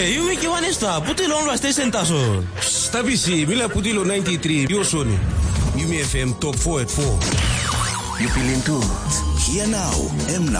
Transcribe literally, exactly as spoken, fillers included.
Είμαι και ο Ανέστα. Πού τελειώνω station taso. Stabisi, mila putilo ninety-three, yo soni. Yumi F M top four at four. You feeling too? Here now, M